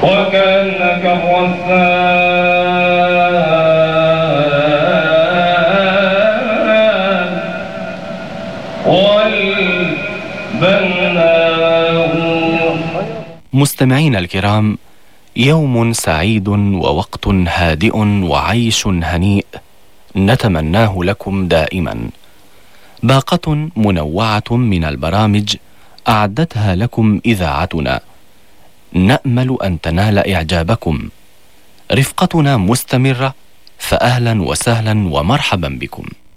وكأنك الرسام والبناء. مستمعين الكرام، يوم سعيد ووقت هادئ وعيش هنيء نتمناه لكم دائما. باقة منوعة من البرامج أعدتها لكم إذاعتنا، نأمل أن تنال إعجابكم. رفقتنا مستمرة، فأهلا وسهلا ومرحبا بكم.